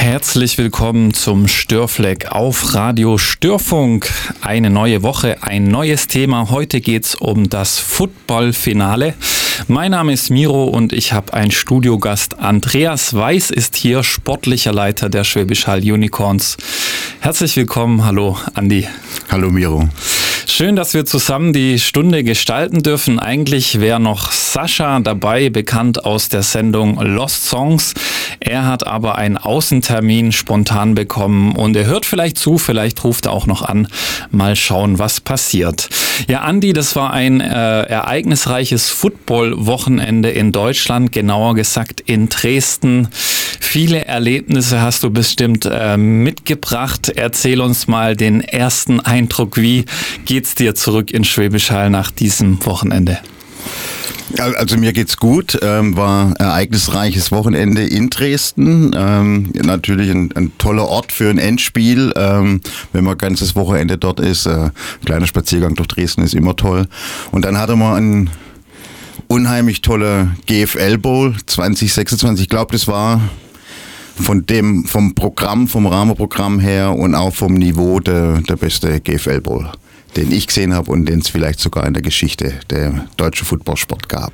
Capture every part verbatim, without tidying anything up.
Herzlich willkommen zum Störfleck auf Radio Störfunk. Eine neue Woche, ein neues Thema. Heute geht's um das Football-Finale. Mein Name ist Miro und ich habe einen Studiogast. Andreas Weiß ist hier, sportlicher Leiter der Schwäbisch Hall Unicorns. Herzlich willkommen. Hallo, Andi. Hallo, Miro. Schön, dass wir zusammen die Stunde gestalten dürfen. Eigentlich wäre noch Sascha dabei, bekannt aus der Sendung Lost Songs. Er hat aber einen Außentermin spontan bekommen und er hört vielleicht zu, vielleicht ruft er auch noch an. Mal schauen, was passiert. Ja, Andi, das war ein äh, ereignisreiches Football-Wochenende in Deutschland, genauer gesagt in Dresden. Viele Erlebnisse hast du bestimmt äh, mitgebracht. Erzähl uns mal den ersten Eindruck. Wie geht's dir zurück in Schwäbisch Hall nach diesem Wochenende? Also mir geht's gut, ähm, war ein ereignisreiches Wochenende in Dresden, ähm, natürlich ein, ein toller Ort für ein Endspiel, ähm, wenn man ein ganzes Wochenende dort ist, äh, ein kleiner Spaziergang durch Dresden ist immer toll. Und dann hatte man einen unheimlich toller G F L Bowl zwanzig sechsundzwanzig, ich glaube das war von dem, vom Programm, vom Rahmenprogramm her und auch vom Niveau der, der beste G F L Bowl, den ich gesehen habe und den es vielleicht sogar in der Geschichte der deutschen Footballsport gab.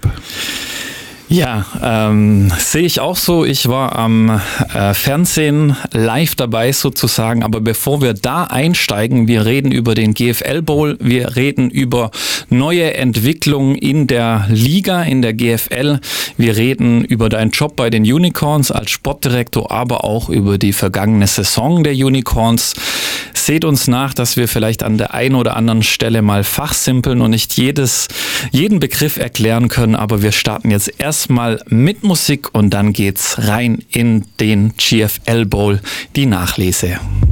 Ja, ähm, sehe ich auch so. Ich war am äh, Fernsehen live dabei sozusagen, aber bevor wir da einsteigen, wir reden über den G F L Bowl, wir reden über neue Entwicklungen in der Liga, in der G F L, wir reden über deinen Job bei den Unicorns als Sportdirektor, aber auch über die vergangene Saison der Unicorns. Seht uns nach, dass wir vielleicht an der einen oder anderen Stelle mal fachsimpeln und nicht jedes, jeden Begriff erklären können, aber wir starten jetzt erstmal mit Musik und dann geht's rein in den G F L Bowl, die Nachlese.